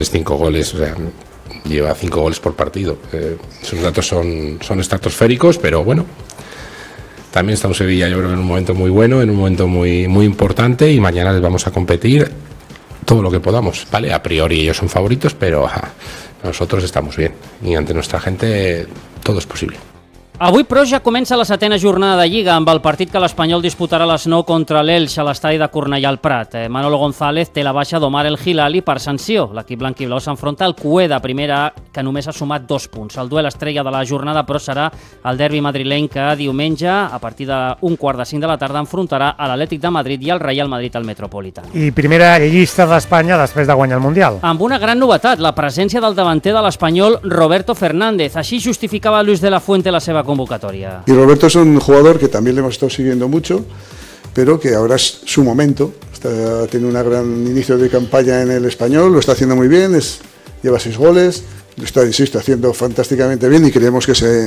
5 goles, o sea, lleva 5 goles por partido. Esos datos son estratosféricos, pero bueno, también está un Sevilla, yo creo, en un momento muy bueno, en un momento muy, muy importante, y mañana les vamos a competir todo lo que podamos, ¿vale? A priori ellos son favoritos, pero nosotros estamos bien, y ante nuestra gente todo es posible. Avui, però, ja comença la 7a jornada de Lliga amb el partit que l'Espanyol disputarà a les 9 contra l'Elx a l'estadi de Cornellà al Prat. Manolo González té la baixa d'Omar El Hilali per sanció. L'equip blanquiblau s'enfronta al Cué de primera, que només ha sumat 2 punts. El duel estrella de la jornada, però, serà el derbi madrileny que diumenge, a partir d'un 4:45 de la tarda, enfrontarà a l'Atlètic de Madrid i el Real Madrid al Metropolitano. I primera llista d'Espanya després de guanyar el Mundial. Amb una gran novetat, la presència del davanter de l'Espanyol, Roberto Fernández. Així justificava Luis de la Fuente la seva convocatoria. Y Roberto es un jugador que también le hemos estado siguiendo mucho, pero que ahora es su momento. Tiene un gran inicio de campaña en el Español, lo está haciendo muy bien, lleva 6 goles, lo está, insisto, haciendo fantásticamente bien, y creemos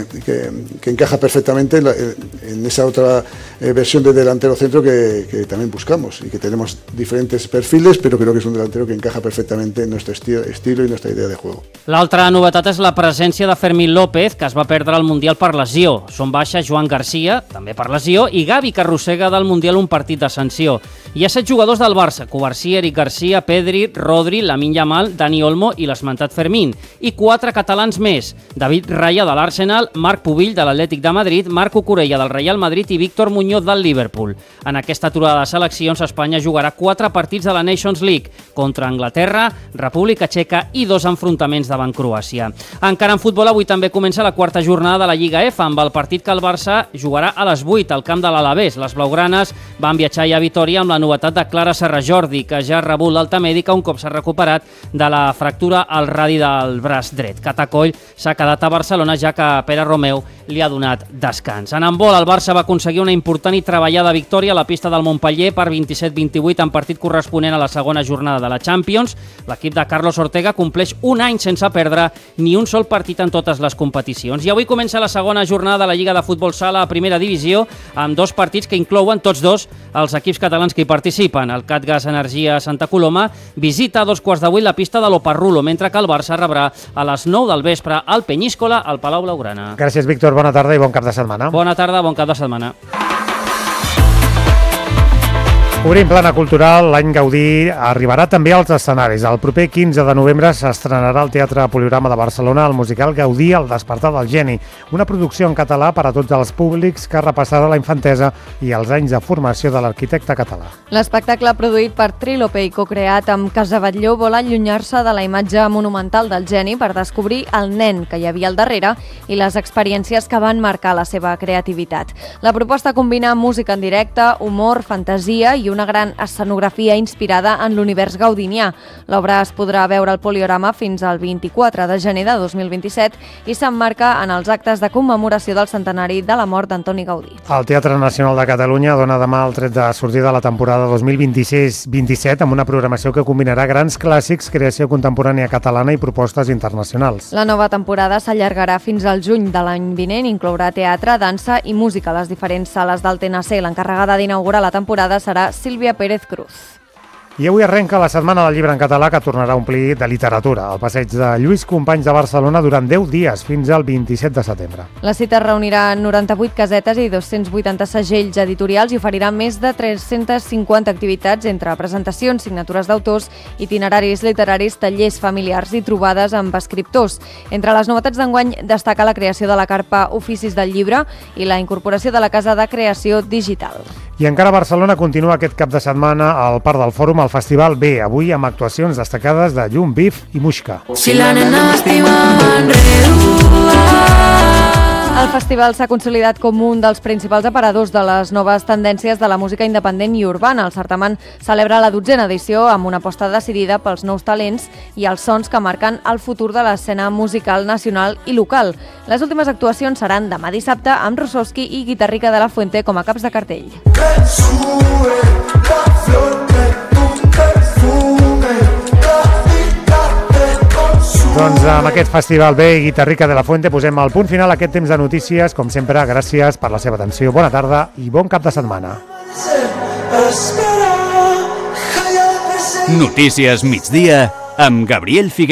que encaja perfectamente en esa otra versión de delantero centro que también buscamos, y que tenemos diferentes perfiles, pero creo que es un delantero que encaja perfectamente en nuestro estilo y nuestra idea de juego. L'altra novetat és la presència de Fermín López, que es va perdre el Mundial per lesió. Són baixa Joan Garcia, també per lesió, i Gavi, que arrossega del Mundial un partit de sanció. Hi ha 7 jugadors del Barça: Covarsí, Eric Garcia, Pedri, Rodri, Lamine Yamal, Dani Olmo i l'esmentat Fermín. I 4 catalans més: David Raya de l'Arsenal, Marc Pubill de l'Atlètic de Madrid, Marc Cucurella del Real Madrid i Víctor Muñoz del Liverpool. En aquesta aturada de seleccions, Espanya jugarà 4 partits de la Nations League contra Anglaterra, República Txeca i 2 enfrontaments davant Croàcia. Encara en futbol, avui també comença la 4a jornada de la Lliga F, amb el partit que el Barça jugarà a les 8 al camp de l'Alavés. Les blaugranes van viatjar ja a Vitòria amb la novetat de Clara Serrajordi, que ja ha rebut l'alta mèdica un cop s'ha recuperat de la fractura al radi del braç dret. Catacoll s'ha quedat a Barcelona, ja que Pere Romeu li ha donat descans. En handbol, el Barça va aconseguir una important i treballada victòria a la pista del Montpellier per 27-28 en partit corresponent a la segona jornada de la Champions. L'equip de Carlos Ortega compleix un any sense perdre ni un sol partit en totes les competicions. I avui comença la segona jornada de la Lliga de Futbol Sala a Primera Divisió, amb 2 partits que inclouen tots 2 els equips catalans que hi participen. El Catgas Energia Santa Coloma visita a 7:15 la pista de l'Oparrulo, mentre que el Barça rebrà a les 9 del vespre al Penyíscola, al Palau Blaugrana. Gràcies, Víctor. Bona tarda i bon cap de setmana. Bona tarda, bon cap de setmana. Obrim plana cultural, l'any Gaudí arribarà també als escenaris. El proper 15 de novembre s'estrenarà al Teatre Poliorama de Barcelona el musical Gaudí, el despertar del geni, una producció en català per a tots els públics que repassarà la infantesa i els anys de formació de l'arquitecte català. L'espectacle produït per Trílope i co-creat amb Casabatlló vol allunyar-se de la imatge monumental del geni per descobrir el nen que hi havia al darrere i les experiències que van marcar la seva creativitat. La proposta combina música en directe, humor, fantasia i una gran escenografia inspirada en l'univers gaudinià. L'obra es podrà veure al Poliorama fins al 24 de gener de 2027 i s'emmarca en els actes de commemoració del centenari de la mort d'Antoni Gaudí. El Teatre Nacional de Catalunya dona demà el tret de sortida de la temporada 2026-27 amb una programació que combinarà grans clàssics, creació contemporània catalana i propostes internacionals. La nova temporada s'allargarà fins al juny de l'any vinent, inclourà teatre, dansa i música a les diferents sales del TNC. L'encarregada d'inaugurar la temporada serà Sílvia Pérez Cruz. I avui arrenca la Setmana del Llibre en Català, que tornarà a omplir de literatura. El passeig de Lluís Companys de Barcelona durant 10 dies, fins al 27 de setembre. La cita reunirà 98 casetes i 280 segells editorials i oferirà més de 350 activitats entre presentacions, signatures d'autors, itineraris literaris, tallers familiars i trobades amb escriptors. Entre les novetats d'enguany destaca la creació de la carpa Oficis del Llibre i la incorporació de la Casa de Creació Digital. I encara a Barcelona continua aquest cap de setmana al Parc del Fòrum el Festival B, avui amb actuacions destacades de Llum, Bif i Muixca. Si la nena m'estima enredua. El festival s'ha consolidat com un dels principals aparadors de les noves tendències de la música independent i urbana. El certamen celebra la 12a edició amb una aposta decidida pels nous talents i els sons que marquen el futur de l'escena musical nacional i local. Les últimes actuacions seran demà dissabte amb Rossowski i Guitarrica de la Fuente com a caps de cartell. Doncs amb aquest Festival B i Guitarrica de la Fuente posem el punt final a aquest temps de notícies. Com sempre, gràcies per la seva atenció. Bona tarda i bon cap de setmana. Notícies migdia amb Gabriel Figueroa.